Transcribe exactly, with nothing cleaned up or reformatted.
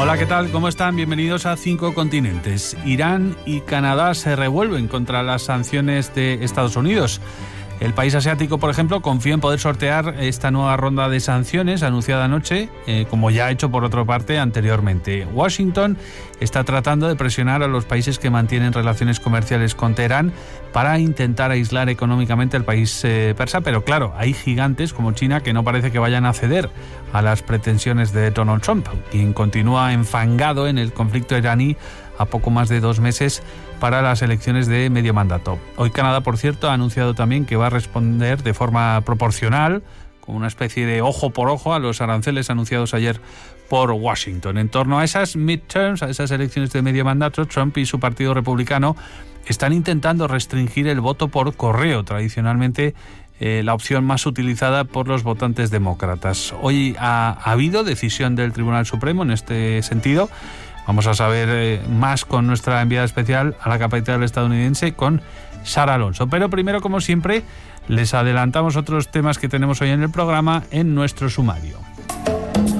Hola, ¿qué tal? ¿Cómo están? Bienvenidos a Cinco Continentes. Irán y Canadá se revuelven contra las sanciones de Estados Unidos. El país asiático, por ejemplo, confía en poder sortear esta nueva ronda de sanciones anunciada anoche, eh, como ya ha hecho por otra parte anteriormente. Washington está tratando de presionar a los países que mantienen relaciones comerciales con Teherán para intentar aislar económicamente al país eh, persa, pero claro, hay gigantes como China que no parece que vayan a ceder a las pretensiones de Donald Trump, quien continúa enfangado en el conflicto iraní a poco más de dos meses para las elecciones de medio mandato. Hoy Canadá, por cierto, ha anunciado también que va a responder de forma proporcional, con una especie de ojo por ojo, a los aranceles anunciados ayer por Washington. En torno a esas midterms, a esas elecciones de medio mandato, Trump y su partido republicano están intentando restringir el voto por correo, tradicionalmente eh, la opción más utilizada por los votantes demócratas. Hoy ha, ha habido decisión del Tribunal Supremo en este sentido. Vamos a saber eh, más con nuestra enviada especial a la capital estadounidense, con Sara Alonso. Pero primero, como siempre, les adelantamos otros temas que tenemos hoy en el programa en nuestro sumario.